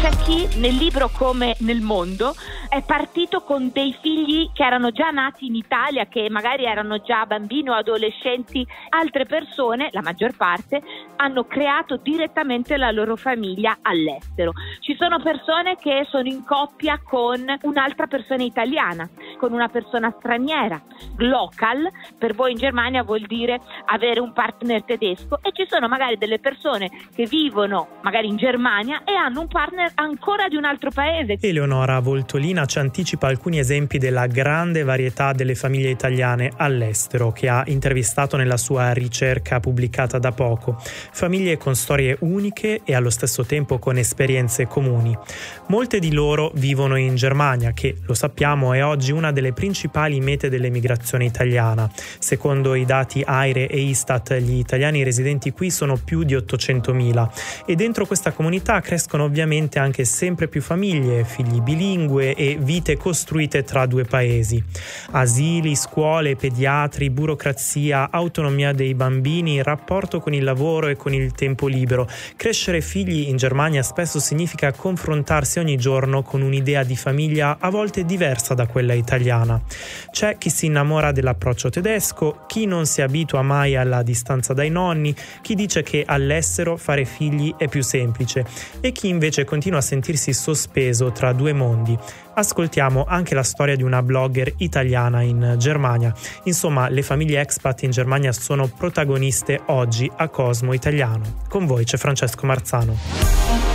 C'è chi nel libro come nel mondo è partito con dei figli che erano già nati in Italia, che magari erano già bambini o adolescenti. Altre persone, la maggior parte, hanno creato direttamente la loro famiglia all'estero. Ci sono persone che sono in coppia con un'altra persona italiana, con una persona straniera. Local per voi in Germania vuol dire avere un partner tedesco, e ci sono magari delle persone che vivono magari in Germania e hanno un partner ancora di un altro paese. Eleonora Voltolina ci anticipa alcuni esempi della grande varietà delle famiglie italiane all'estero che ha intervistato nella sua ricerca pubblicata da poco. Famiglie con storie uniche e allo stesso tempo con esperienze comuni. Molte di loro vivono in Germania, che, lo sappiamo, è oggi una delle principali mete dell'emigrazione italiana. Secondo i dati AIRE e Istat, gli italiani residenti qui sono più di 800.000 e dentro questa comunità crescono ovviamente anche sempre più famiglie, figli bilingue e vite costruite tra due paesi. Asili, scuole, pediatri, burocrazia, autonomia dei bambini, rapporto con il lavoro e con il tempo libero. Crescere figli in Germania spesso significa confrontarsi ogni giorno con un'idea di famiglia a volte diversa da quella italiana. C'è chi si innamora dell'approccio tedesco, chi non si abitua mai alla distanza dai nonni, chi dice che all'estero fare figli è più semplice e chi invece continua a sentirsi sospeso tra due mondi. Ascoltiamo anche la storia di una blogger italiana in Germania. Insomma, le famiglie expat in Germania sono protagoniste oggi a Cosmo Italiano. Con voi c'è Francesco Marzano.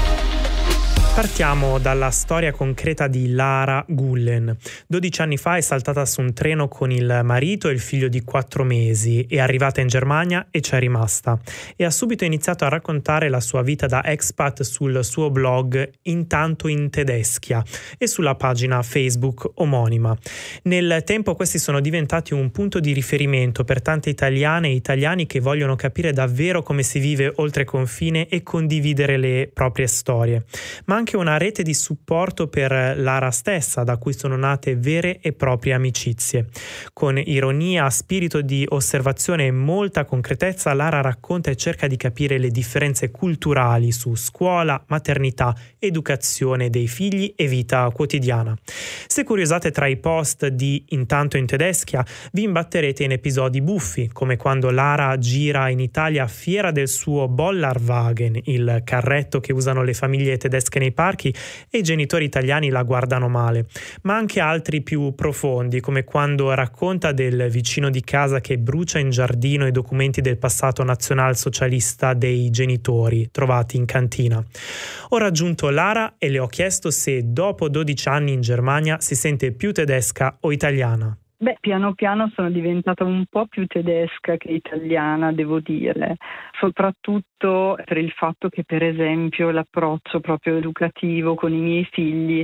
Partiamo dalla storia concreta di Lara Gullen. 12 anni fa è saltata su un treno con il marito e il figlio di 4 mesi, è arrivata in Germania e c'è rimasta. E ha subito iniziato a raccontare la sua vita da expat sul suo blog Intanto in Tedeschia e sulla pagina Facebook omonima. Nel tempo questi sono diventati un punto di riferimento per tante italiane e italiani che vogliono capire davvero come si vive oltre confine e condividere le proprie storie. Ma anche una rete di supporto per Lara stessa, da cui sono nate vere e proprie amicizie. Con ironia, spirito di osservazione e molta concretezza, Lara racconta e cerca di capire le differenze culturali su scuola, maternità, educazione dei figli e vita quotidiana. Se curiosate tra i post di Intanto in Tedeschia, vi imbatterete in episodi buffi, come quando Lara gira in Italia fiera del suo Bollerwagen, il carretto che usano le famiglie tedesche nei parchi, e i genitori italiani la guardano male, ma anche altri più profondi, come quando racconta del vicino di casa che brucia in giardino i documenti del passato nazionalsocialista dei genitori trovati in cantina. Ho raggiunto Lara e le ho chiesto se dopo 12 anni in Germania si sente più tedesca o italiana. Piano piano sono diventata un po' più tedesca che italiana, devo dire, soprattutto per il fatto che, per esempio, l'approccio proprio educativo con i miei figli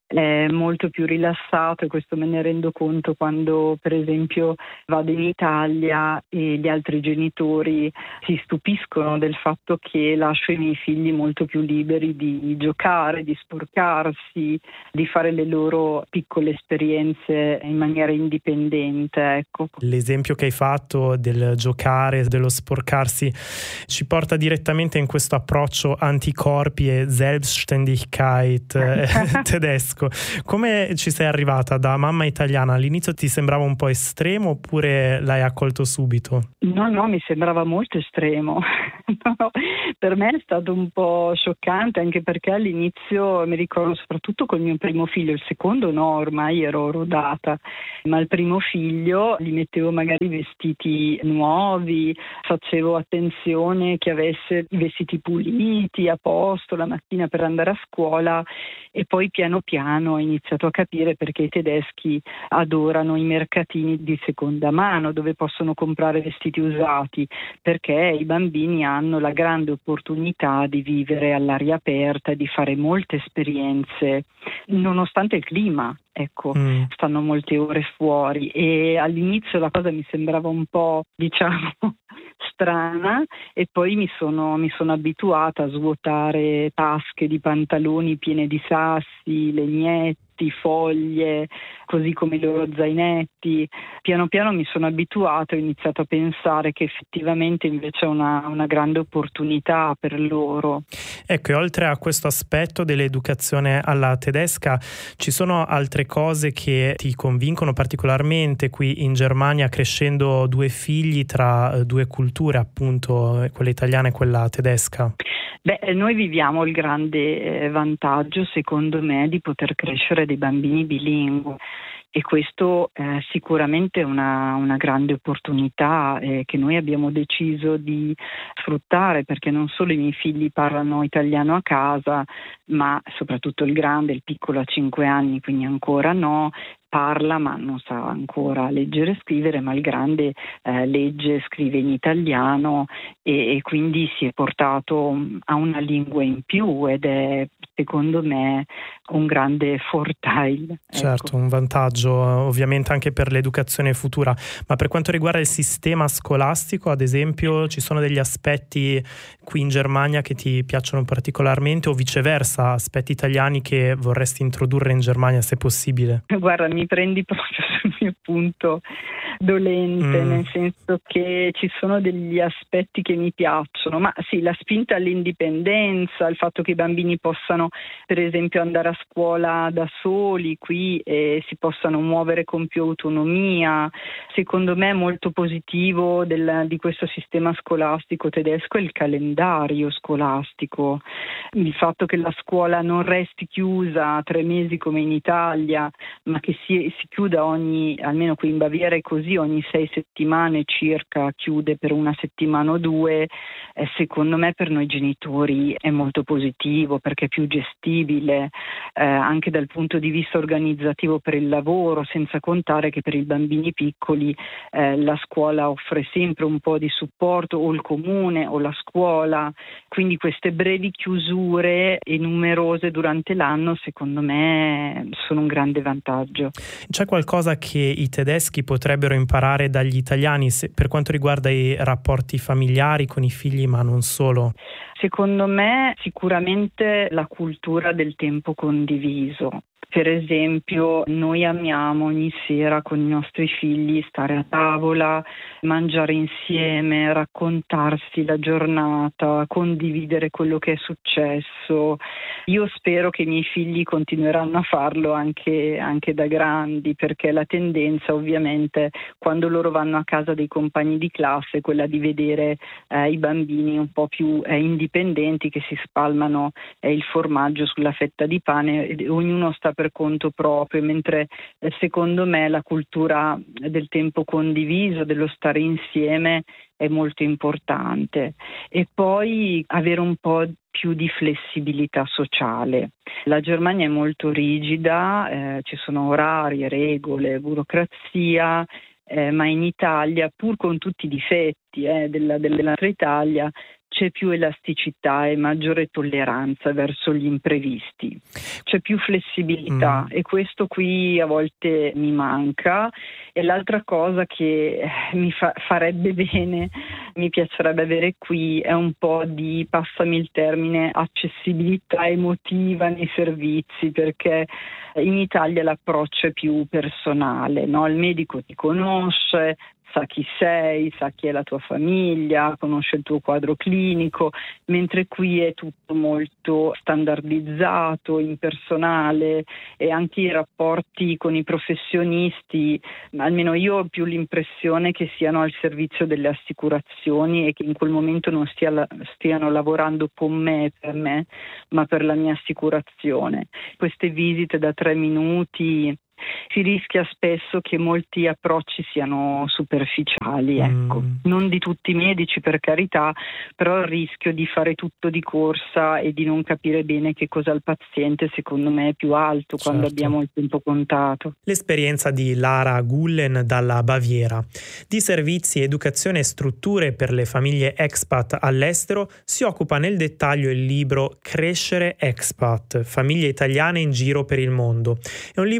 è molto più rilassato, e questo me ne rendo conto quando, per esempio, vado in Italia e gli altri genitori si stupiscono del fatto che lascio i miei figli molto più liberi di giocare, di sporcarsi, di fare le loro piccole esperienze in maniera indipendente, ecco. L'esempio che hai fatto del giocare, dello sporcarsi, ci porta direttamente in questo approccio anticorpi e Selbstständigkeit tedesco. Come ci sei arrivata da mamma italiana? All'inizio ti sembrava un po' estremo oppure l'hai accolto subito? No, mi sembrava molto estremo. No, per me è stato un po' scioccante, anche perché all'inizio mi ricordo, soprattutto col mio primo figlio, il secondo no, ormai ero rodata, ma il primo figlio gli mettevo magari vestiti nuovi, facevo attenzione che avesse i vestiti puliti, a posto la mattina per andare a scuola, e poi piano piano ho iniziato a capire perché i tedeschi adorano i mercatini di seconda mano dove possono comprare vestiti usati, perché i bambini hanno la grande opportunità di vivere all'aria aperta e di fare molte esperienze nonostante il clima. Ecco, stanno molte ore fuori, e all'inizio la cosa mi sembrava un po', strana, e poi mi sono abituata a svuotare tasche di pantaloni piene di sassi, legnetti, frutti, foglie, così come i loro zainetti. Piano piano mi sono abituato e ho iniziato a pensare che effettivamente invece è una grande opportunità per loro. Ecco, e oltre a questo aspetto dell'educazione alla tedesca, ci sono altre cose che ti convincono particolarmente qui in Germania, crescendo due figli tra due culture, appunto quella italiana e quella tedesca? Noi viviamo il grande vantaggio, secondo me, di poter crescere dei bambini bilingue. E questo sicuramente è una grande opportunità che noi abbiamo deciso di sfruttare, perché non solo i miei figli parlano italiano a casa, ma soprattutto il grande, il piccolo ha 5 anni, quindi ancora no, parla ma non sa ancora leggere e scrivere, ma il grande legge e scrive in italiano e quindi si è portato a una lingua in più ed è secondo me un grande Vorteil. Certo, ecco. Un vantaggio ovviamente anche per l'educazione futura, ma per quanto riguarda il sistema scolastico, ad esempio, ci sono degli aspetti qui in Germania che ti piacciono particolarmente o viceversa, aspetti italiani che vorresti introdurre in Germania se possibile? Guarda, mi prendi proprio sul mio punto dolente, nel senso che ci sono degli aspetti che mi piacciono, ma sì, la spinta all'indipendenza, il fatto che i bambini possano per esempio andare a scuola da soli qui e si possano muovere con più autonomia, secondo me è molto positivo di questo sistema scolastico tedesco è il calendario scolastico, il fatto che la scuola non resti chiusa 3 mesi come in Italia, ma che si chiuda almeno qui in Baviera è così, ogni 6 settimane circa chiude per una settimana o 2, secondo me per noi genitori è molto positivo perché è più gestibile anche dal punto di vista organizzativo per il lavoro, senza contare che per i bambini piccoli la scuola offre sempre un po' di supporto, o il comune o la scuola, quindi queste brevi chiusure e numerose durante l'anno secondo me sono un grande vantaggio. C'è qualcosa che i tedeschi potrebbero imparare dagli italiani per quanto riguarda i rapporti familiari con i figli, ma non solo? Secondo me sicuramente la cultura del tempo condiviso. Per esempio, noi amiamo ogni sera con i nostri figli stare a tavola, mangiare insieme, raccontarsi la giornata, condividere quello che è successo. Io spero che i miei figli continueranno a farlo anche da grandi, perché la tendenza ovviamente quando loro vanno a casa dei compagni di classe è quella di vedere i bambini un po' più indipendenti che si spalmano il formaggio sulla fetta di pane e ognuno sta per conto proprio, mentre secondo me la cultura del tempo condiviso, dello stare insieme è molto importante. E poi avere un po' più di flessibilità sociale. La Germania è molto rigida, ci sono orari, regole, burocrazia, ma in Italia, pur con tutti i difetti della nostra Italia, c'è più elasticità e maggiore tolleranza verso gli imprevisti, c'è più flessibilità e questo qui a volte mi manca. E l'altra cosa che mi farebbe bene, mi piacerebbe avere qui è un po' di, passami il termine, accessibilità emotiva nei servizi, perché in Italia l'approccio è più personale, no? Il medico ti conosce, sa chi sei, sa chi è la tua famiglia, conosce il tuo quadro clinico, mentre qui è tutto molto standardizzato, impersonale e anche i rapporti con i professionisti, almeno io ho più l'impressione che siano al servizio delle assicurazioni e che in quel momento non stiano lavorando con me e per me, ma per la mia assicurazione. Queste visite da 3 minuti si rischia spesso che molti approcci siano superficiali, ecco. Non di tutti i medici, per carità, però il rischio di fare tutto di corsa e di non capire bene che cosa ha il paziente secondo me è più alto quando abbiamo il tempo contato. L'esperienza di Lara Gullen dalla Baviera. Di servizi, educazione e strutture per le famiglie expat all'estero si occupa nel dettaglio il libro Crescere Expat, famiglie italiane in giro per il mondo. È un libro appena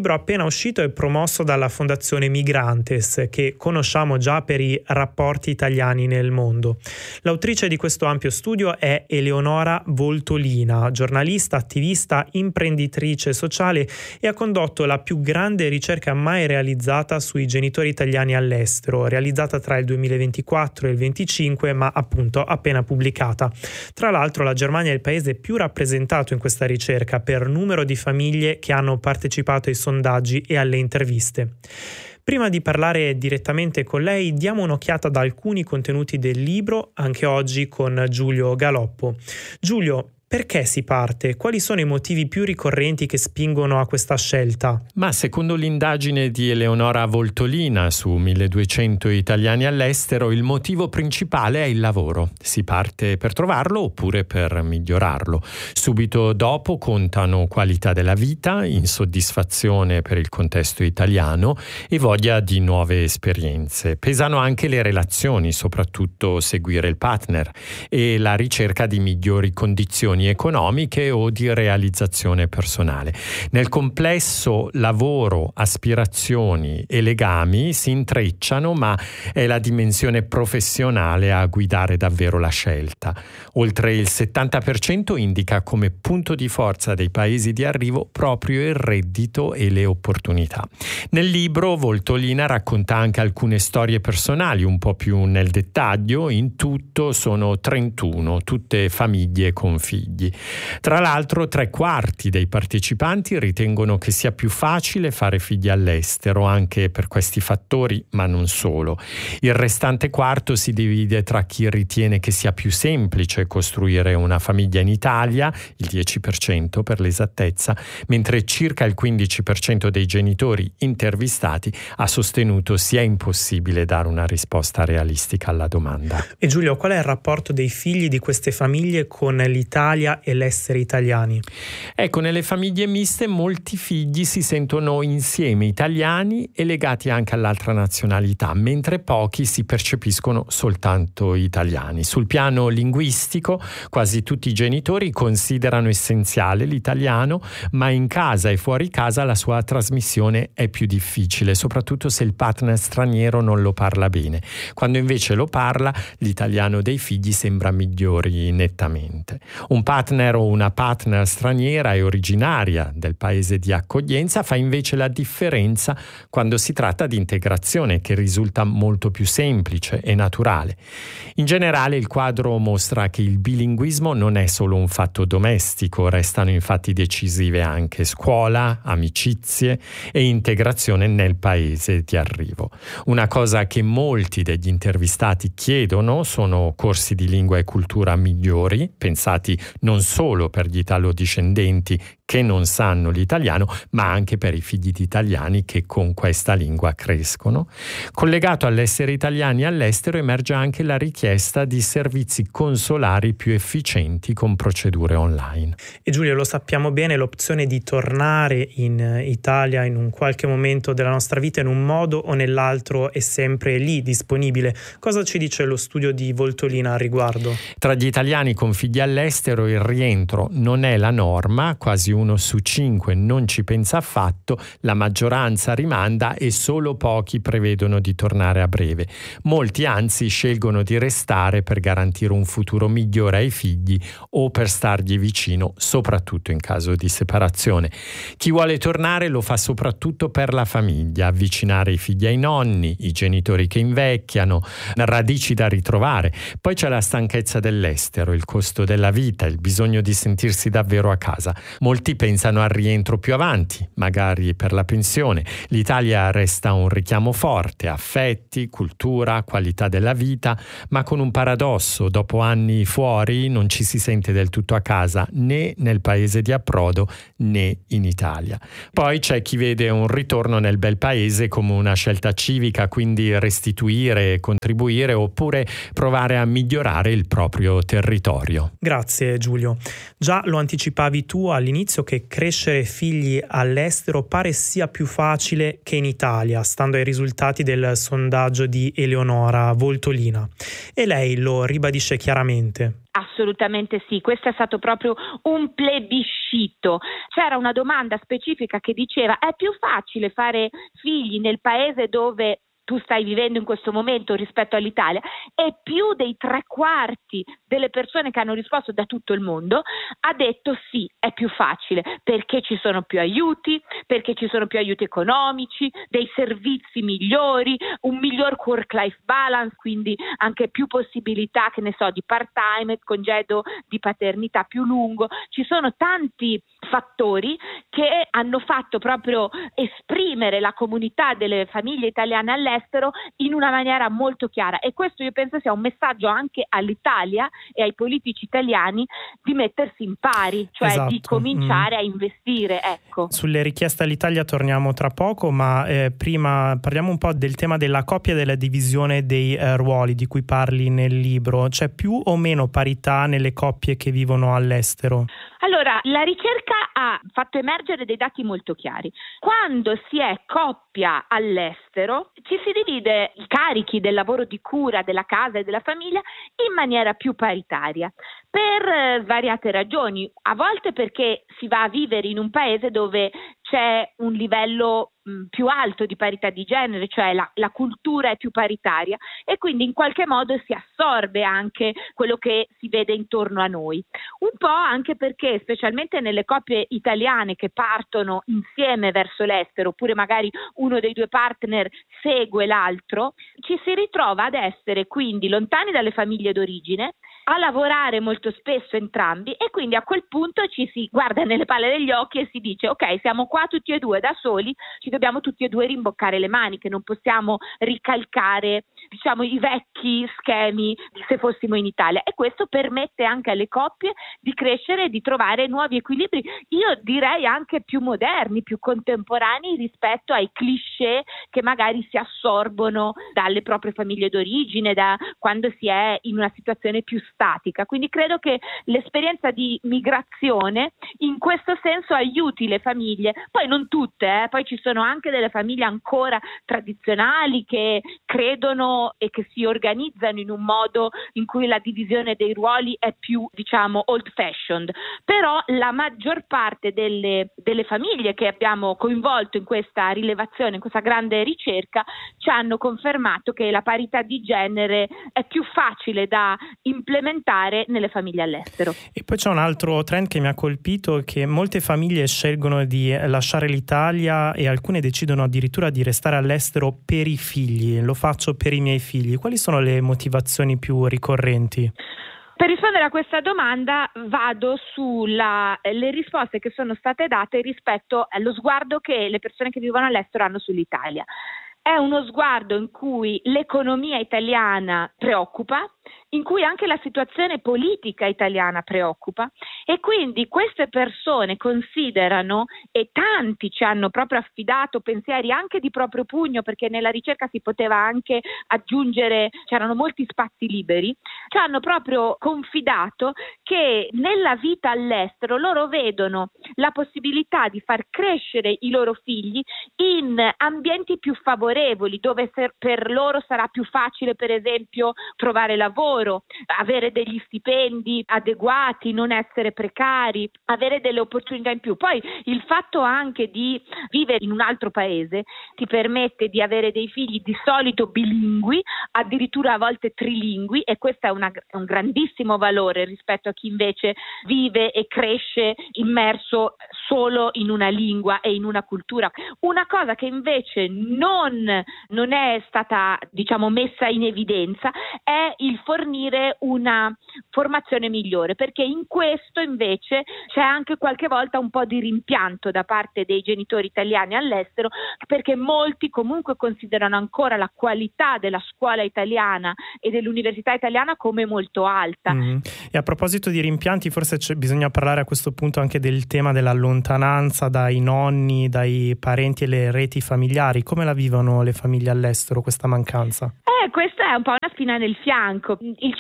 uscito è promosso dalla Fondazione Migrantes, che conosciamo già per i rapporti italiani nel mondo. L'autrice di questo ampio studio è Eleonora Voltolina, giornalista, attivista, imprenditrice sociale, e ha condotto la più grande ricerca mai realizzata sui genitori italiani all'estero, realizzata tra il 2024 e il 2025, ma appunto appena pubblicata. Tra l'altro la Germania è il paese più rappresentato in questa ricerca per numero di famiglie che hanno partecipato ai sondaggi e alle interviste. Prima di parlare direttamente con lei, diamo un'occhiata ad alcuni contenuti del libro, anche oggi con Giulio Galoppo. Giulio, perché si parte? Quali sono i motivi più ricorrenti che spingono a questa scelta? Ma secondo l'indagine di Eleonora Voltolina su 1200 italiani all'estero, il motivo principale è il lavoro. Si parte per trovarlo oppure per migliorarlo. Subito dopo contano qualità della vita, insoddisfazione per il contesto italiano e voglia di nuove esperienze. Pesano anche le relazioni, soprattutto seguire il partner, e la ricerca di migliori condizioni economiche o di realizzazione personale. Nel complesso lavoro, aspirazioni e legami si intrecciano, ma è la dimensione professionale a guidare davvero la scelta. Oltre il 70% indica come punto di forza dei paesi di arrivo proprio il reddito e le opportunità. Nel libro Voltolina racconta anche alcune storie personali, un po' più nel dettaglio. In tutto sono 31, tutte famiglie con figli. Tra l'altro 3/4 dei partecipanti ritengono che sia più facile fare figli all'estero, anche per questi fattori, ma non solo. Il restante quarto si divide tra chi ritiene che sia più semplice costruire una famiglia in Italia, il 10% per l'esattezza, mentre circa il 15% dei genitori intervistati ha sostenuto sia impossibile dare una risposta realistica alla domanda. E Giulio, qual è il rapporto dei figli di queste famiglie con l'Italia e l'essere italiani? Ecco, nelle famiglie miste molti figli si sentono insieme italiani e legati anche all'altra nazionalità, mentre pochi si percepiscono soltanto italiani. Sul piano linguistico, quasi tutti i genitori considerano essenziale l'italiano, ma in casa e fuori casa la sua trasmissione è più difficile, soprattutto se il partner straniero non lo parla bene. Quando invece lo parla, l'italiano dei figli sembra migliori nettamente. Un partner o una partner straniera e originaria del paese di accoglienza fa invece la differenza quando si tratta di integrazione, che risulta molto più semplice e naturale. In generale il quadro mostra che il bilinguismo non è solo un fatto domestico, restano infatti decisive anche scuola, amicizie e integrazione nel paese di arrivo. Una cosa che molti degli intervistati chiedono sono corsi di lingua e cultura migliori, pensati non solo per gli italodiscendenti che non sanno l'italiano, ma anche per i figli di italiani che con questa lingua crescono. Collegato all'essere italiani all'estero emerge anche la richiesta di servizi consolari più efficienti con procedure online. E Giulio, lo sappiamo bene, l'opzione di tornare in Italia in un qualche momento della nostra vita in un modo o nell'altro è sempre lì, disponibile. Cosa ci dice lo studio di Voltolina al riguardo? Tra gli italiani con figli all'estero il rientro non è la norma, quasi 1 su 5 non ci pensa affatto, la maggioranza rimanda e solo pochi prevedono di tornare a breve. Molti anzi scelgono di restare per garantire un futuro migliore ai figli o per stargli vicino, soprattutto in caso di separazione. Chi vuole tornare lo fa soprattutto per la famiglia, avvicinare i figli ai nonni, i genitori che invecchiano, radici da ritrovare. Poi c'è la stanchezza dell'estero, il costo della vita, il bisogno di sentirsi davvero a casa. Molti pensano al rientro più avanti, magari per la pensione. L'Italia resta un richiamo forte, affetti, cultura, qualità della vita, ma con un paradosso: dopo anni fuori non ci si sente del tutto a casa né nel paese di approdo né in Italia. Poi c'è chi vede un ritorno nel bel paese come una scelta civica, quindi restituire e contribuire, oppure provare a migliorare il proprio territorio. Grazie Giulio. Già lo anticipavi tu all'inizio che crescere figli all'estero pare sia più facile che in Italia, stando ai risultati del sondaggio di Eleonora Voltolina. E lei lo ribadisce chiaramente. Assolutamente sì, questo è stato proprio un plebiscito. C'era una domanda specifica che diceva: è più facile fare figli nel paese dove tu stai vivendo in questo momento rispetto all'Italia? E più dei 3/4 delle persone che hanno risposto da tutto il mondo ha detto sì, è più facile, perché ci sono più aiuti, perché ci sono più aiuti economici, dei servizi migliori, un miglior work-life balance, quindi anche più possibilità, che ne so, di part-time, congedo di paternità più lungo. Ci sono tanti fattori che hanno fatto proprio esprimere la comunità delle famiglie italiane all'estero in una maniera molto chiara, e questo io penso sia un messaggio anche all'Italia e ai politici italiani di mettersi in pari, cioè esatto. di cominciare a investire. Ecco. Sulle richieste all'Italia torniamo tra poco, ma prima parliamo un po' del tema della coppia e della divisione dei ruoli di cui parli nel libro. C'è più o meno parità nelle coppie che vivono all'estero? Allora, la ricerca ha fatto emergere dei dati molto chiari. Quando si è coppia all'estero, ci si divide i carichi del lavoro di cura della casa e della famiglia in maniera più paritaria, per svariate ragioni. A volte perché si va a vivere in un paese dove c'è un livello più alto di parità di genere, cioè la cultura è più paritaria, e quindi in qualche modo si assorbe anche quello che si vede intorno a noi. Un po' anche perché, specialmente nelle coppie italiane che partono insieme verso l'estero, oppure magari uno dei due partner segue l'altro, ci si ritrova ad essere quindi lontani dalle famiglie d'origine, a lavorare molto spesso entrambi, e quindi a quel punto ci si guarda nelle palle degli occhi e si dice: ok, siamo qua tutti e due da soli, ci dobbiamo tutti e due rimboccare le maniche, non possiamo ricalcare, diciamo, i vecchi schemi di se fossimo in Italia, e questo permette anche alle coppie di crescere e di trovare nuovi equilibri, io direi anche più moderni, più contemporanei rispetto ai cliché che magari si assorbono dalle proprie famiglie d'origine, da quando si è in una situazione più statica. Quindi credo che l'esperienza di migrazione in questo senso aiuti le famiglie, poi non tutte, poi ci sono anche delle famiglie ancora tradizionali che credono e che si organizzano in un modo in cui la divisione dei ruoli è più, diciamo, old fashioned, però la maggior parte delle famiglie che abbiamo coinvolto in questa rilevazione, in questa grande ricerca, ci hanno confermato che la parità di genere è più facile da implementare nelle famiglie all'estero. E poi c'è un altro trend che mi ha colpito, che molte famiglie scelgono di lasciare l'Italia e alcune decidono addirittura di restare all'estero per i figli. Lo faccio per i miei figli. Quali sono le motivazioni più ricorrenti? Per rispondere a questa domanda vado sulle risposte che sono state date rispetto allo sguardo che le persone che vivono all'estero hanno sull'Italia. È uno sguardo in cui l'economia italiana preoccupa, in cui anche la situazione politica italiana preoccupa, e quindi queste persone considerano, e tanti ci hanno proprio affidato pensieri anche di proprio pugno, perché nella ricerca si poteva anche aggiungere, c'erano molti spazi liberi, ci hanno proprio confidato che nella vita all'estero loro vedono la possibilità di far crescere i loro figli in ambienti più favorevoli, dove per loro sarà più facile, per esempio, trovare lavoro, avere degli stipendi adeguati, non essere precari, avere delle opportunità in più. Poi il fatto anche di vivere in un altro paese ti permette di avere dei figli di solito bilingui, addirittura a volte trilingui, e questo è un grandissimo valore rispetto a chi invece vive e cresce immerso solo in una lingua e in una cultura. Una cosa che invece non è stata, diciamo, messa in evidenza è il fornire una formazione migliore, perché in questo invece c'è anche qualche volta un po' di rimpianto da parte dei genitori italiani all'estero, perché molti comunque considerano ancora la qualità della scuola italiana e dell'università italiana come molto alta. E a proposito di rimpianti, forse bisogna parlare a questo punto anche del tema della lontananza dai nonni, dai parenti e le reti familiari. Come la vivono le famiglie all'estero questa mancanza? Questa è un po' una spina nel fianco. Il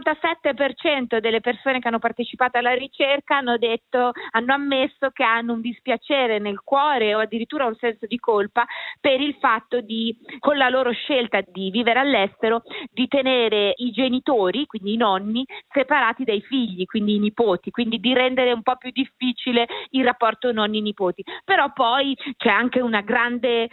57% delle persone che hanno partecipato alla ricerca hanno ammesso che hanno un dispiacere nel cuore o addirittura un senso di colpa per il fatto con la loro scelta di vivere all'estero, di tenere i genitori, quindi i nonni, separati dai figli, quindi i nipoti, quindi di rendere un po' più difficile il rapporto nonni-nipoti. Però poi c'è anche un grande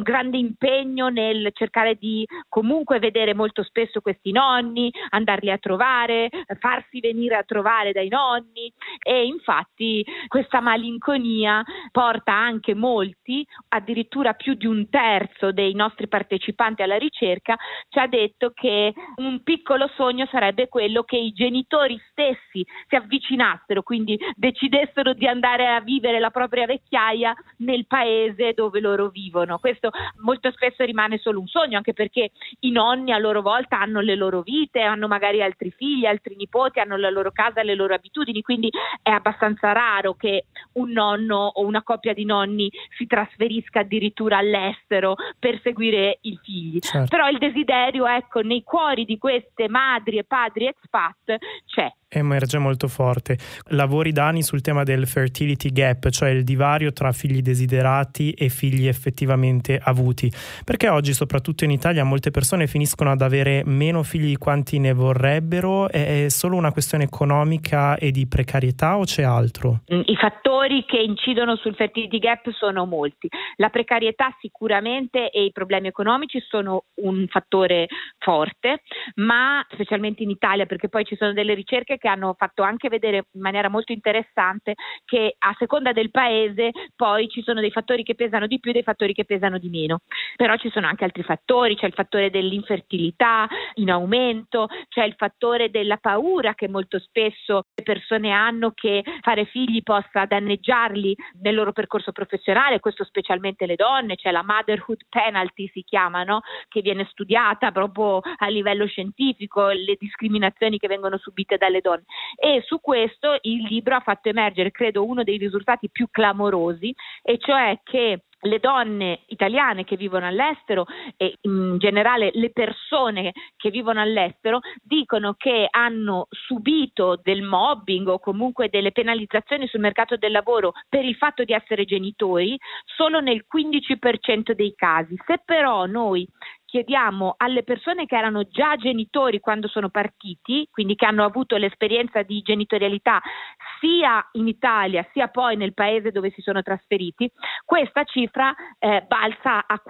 impegno nel cercare di comunque vedere molto spesso questi nonni, andarli a trovare, farsi venire a trovare dai nonni, e infatti questa malinconia porta anche molti, addirittura più di un terzo dei nostri partecipanti alla ricerca, ci ha detto che un piccolo sogno sarebbe quello che i genitori stessi si avvicinassero, quindi decidessero di andare a vivere la propria vecchiaia nel paese dove loro vivono. Questo molto spesso rimane solo un sogno, anche perché i nonni a loro volta hanno le loro vite, hanno magari altri figli, altri nipoti, hanno la loro casa, le loro abitudini, quindi è abbastanza raro che un nonno o una coppia di nonni si trasferisca addirittura all'estero per seguire i figli. Certo. Però il desiderio, ecco, nei cuori di queste madri e padri expat c'è. Emerge molto forte. Lavori da anni sul tema del fertility gap, cioè il divario tra figli desiderati e figli effettivamente avuti. Perché oggi, soprattutto in Italia, molte persone finiscono ad avere meno figli di quanti ne vorrebbero? È solo una questione economica e di precarietà o c'è altro? I fattori che incidono sul fertility gap sono molti. La precarietà sicuramente e i problemi economici sono un fattore forte, ma specialmente in Italia, perché poi ci sono delle ricerche che hanno fatto anche vedere in maniera molto interessante che a seconda del paese poi ci sono dei fattori che pesano di più e dei fattori che pesano di meno. Però ci sono anche altri fattori, c'è il fattore dell'infertilità in aumento, c'è il fattore della paura che molto spesso le persone hanno che fare figli possa danneggiarli nel loro percorso professionale, questo specialmente le donne, c'è la motherhood penalty si chiama, no? Che viene studiata proprio a livello scientifico, le discriminazioni che vengono subite dalle donne. E su questo il libro ha fatto emergere, credo, uno dei risultati più clamorosi, e cioè che le donne italiane che vivono all'estero e in generale le persone che vivono all'estero dicono che hanno subito del mobbing o comunque delle penalizzazioni sul mercato del lavoro per il fatto di essere genitori solo nel 15% dei casi. Se però noi chiediamo alle persone che erano già genitori quando sono partiti, quindi che hanno avuto l'esperienza di genitorialità sia in Italia sia poi nel paese dove si sono trasferiti, questa cifra balza a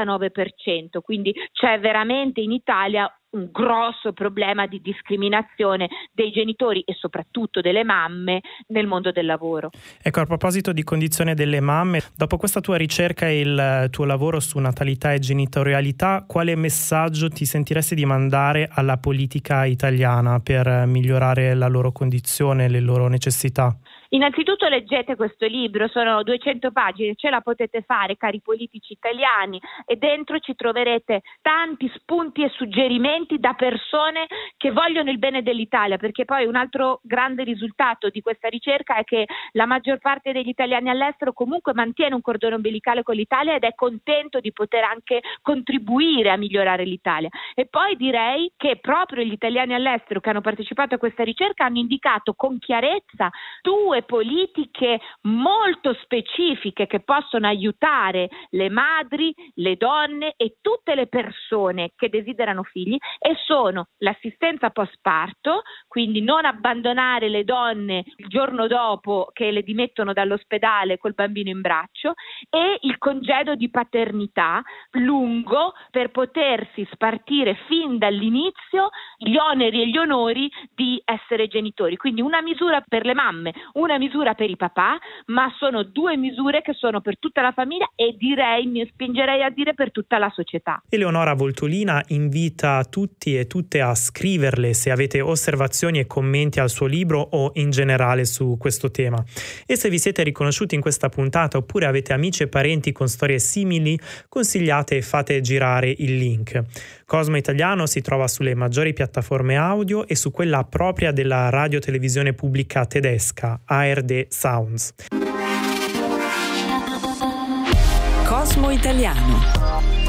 49%, quindi c'è veramente in Italia un grosso problema di discriminazione dei genitori e soprattutto delle mamme nel mondo del lavoro. Ecco, a proposito di condizione delle mamme, dopo questa tua ricerca e il tuo lavoro su natalità e genitorialità, quale messaggio ti sentiresti di mandare alla politica italiana per migliorare la loro condizione, le loro necessità? Innanzitutto leggete questo libro, sono 200 pagine, ce la potete fare, cari politici italiani, e dentro ci troverete tanti spunti e suggerimenti da persone che vogliono il bene dell'Italia, perché poi un altro grande risultato di questa ricerca è che la maggior parte degli italiani all'estero comunque mantiene un cordone ombelicale con l'Italia ed è contento di poter anche contribuire a migliorare l'Italia. E poi direi che proprio gli italiani all'estero che hanno partecipato a questa ricerca hanno indicato con chiarezza due politiche molto specifiche che possono aiutare le madri, le donne e tutte le persone che desiderano figli, e sono l'assistenza post-parto, quindi non abbandonare le donne il giorno dopo che le dimettono dall'ospedale col bambino in braccio, e il congedo di paternità lungo per potersi spartire fin dall'inizio gli oneri e gli onori di essere genitori. Quindi una misura per le mamme, una misura per i papà, ma sono due misure che sono per tutta la famiglia e mi spingerei a dire per tutta la società. Eleonora Voltolina invita tutti e tutte a scriverle se avete osservazioni e commenti al suo libro o in generale su questo tema. E se vi siete riconosciuti in questa puntata oppure avete amici e parenti con storie simili, consigliate e fate girare il link. Cosmo Italiano si trova sulle maggiori piattaforme audio e su quella propria della radio-televisione pubblica tedesca, ARD Sounds. Cosmo Italiano.